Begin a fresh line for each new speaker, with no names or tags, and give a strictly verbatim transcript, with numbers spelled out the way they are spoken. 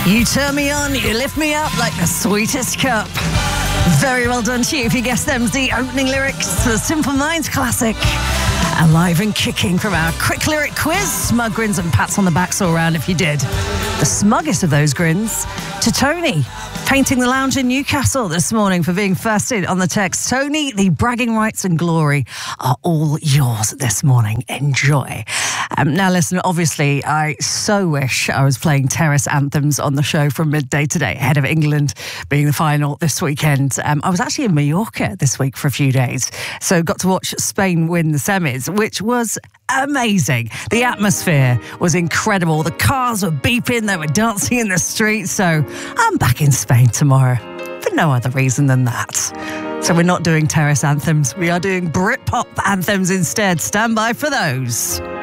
You turn me on, you lift me up like the sweetest cup. Very well done to you if you guessed them's the opening lyrics to the Simple Minds classic. Alive and kicking from our quick lyric quiz. Smug grins and pats on the backs all round if you did. The smuggest of those grins to Tony, painting the lounge in Newcastle this morning for being first in on the text. Tony, the bragging rights and glory are all yours this morning. Enjoy. Um, now listen, obviously I so wish I was playing terrace anthems on the show from midday today ahead of England being the final this weekend. Um, I was actually in Mallorca this week for a few days, so got to watch Spain win the semis, which was amazing. The atmosphere was incredible. The cars were beeping, they were dancing in the streets. So I'm back in Spain tomorrow for no other reason than that. So we're not doing terrace anthems, we are doing Britpop anthems instead. Stand by for those.